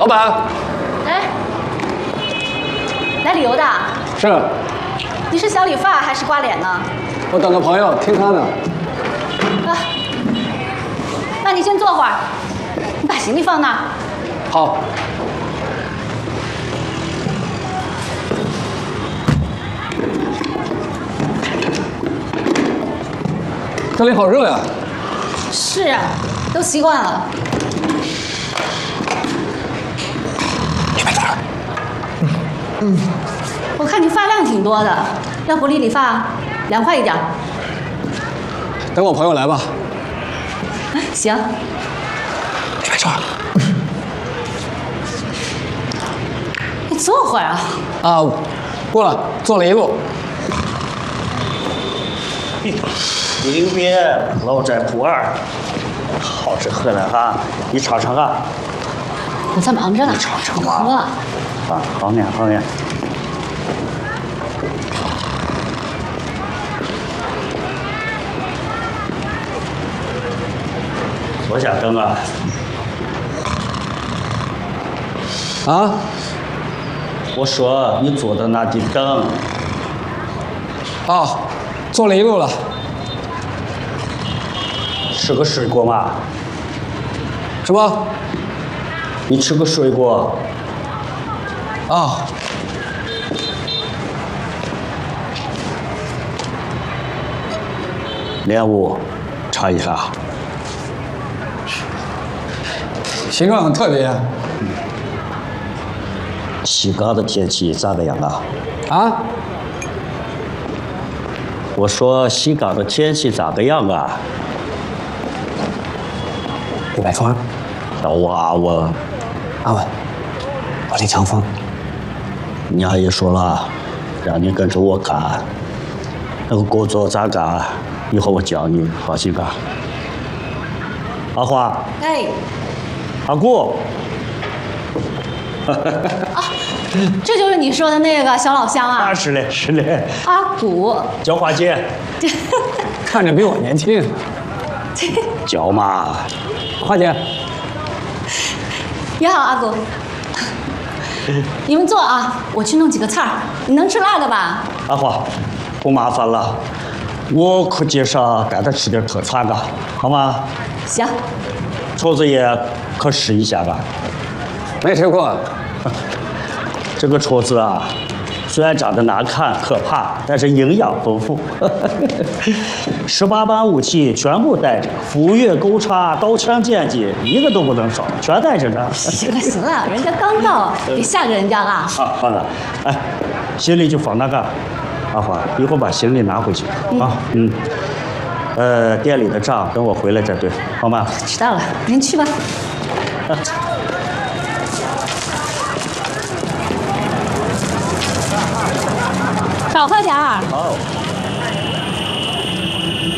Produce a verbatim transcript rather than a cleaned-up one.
板。 哎，来旅游的？ 是。 你是小理发还是刮脸呢？ 我等个朋友，听他呢。 啊，那你先坐会儿，你把行李放那儿。 好。这里好热呀。 是啊，都习惯了。 你慢点。 嗯嗯。我看你发量挺多的，要不理理发，凉快一点。 等我朋友来吧。 行。 你没错。 你坐会儿啊。 啊，过了，坐了一路。 临别老寨普洱，好吃喝的哈，你尝尝啊。 我在忙着呢。 你尝尝吧。 喝。 啊，好呢，好呢。坐下等啊。 啊？ 我说你坐到那里等。 哦，坐了一路了。 吃个水果嘛？ 什么？ 你吃个水果。 啊。 莲雾，尝一下。 形状很特别。 嗯。西港的天气咋个样啊？ 啊？ 我说西港的天气咋个样啊？ 李百川， 我阿文， 阿文，我李长风。 你阿姨说了，让你跟着我干，那个工作咋干？以后我教你，放心吧。阿花。 哎。 阿姑。 啊，这就是你说的那个小老乡啊？ 啊，是嘞，是嘞。 阿古。 叫花姐。 看着比我年轻。 叫嘛。 花姐。 你好，阿古。你们坐啊，我去弄几个菜儿。你能吃辣的吧？ 阿花，不麻烦了，我可介绍带他吃点特产的，好吗？ 行。 厨子爷可试一下吧。 没吃过。 这个厨子啊，虽然长得难看可怕，但是营养丰富。十八般武器全部带着，斧钺钩叉刀枪剑戟一个都不能少，全带着呢。 行了行了，人家刚到，别吓着人家了。 好，好了，哎，行李就放那个。阿花，一会儿把行李拿回去啊。嗯。呃，店里的账等我回来再对，好吗？ 知道了，您去吧。 啊少喝点儿。 好。